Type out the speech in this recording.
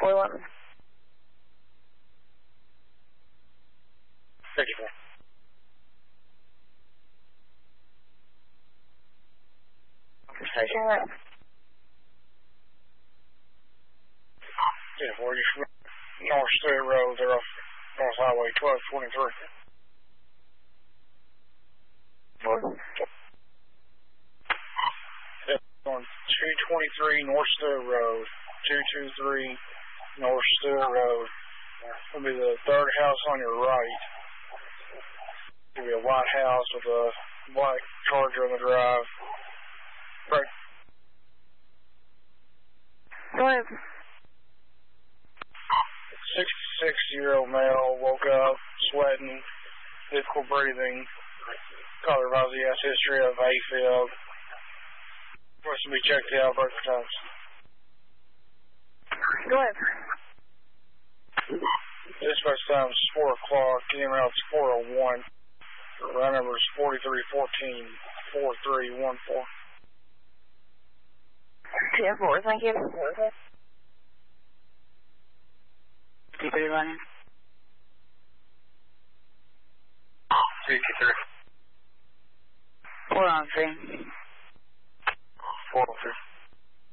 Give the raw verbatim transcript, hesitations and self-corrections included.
four eleven. fifty-four. Station right. fifty-four, you should North State Road, they're off North Highway twelve twenty-three. Four. On two twenty-three North State Road, two two three North State Road. It'll be the third house on your right. It'll be a white house with a black Charger on the drive. Right. Go ahead. sixty-six-year-old male woke up, sweating, difficult breathing. Caller advised he has history of AFib. Wants to be checked out both times. Go ahead. Dispatch time is four o'clock. Game route's four oh one. Round number is forty-three fourteen, four three one four. ten four, thank you. fifty-three running. fifty-three. four on three. four oh three.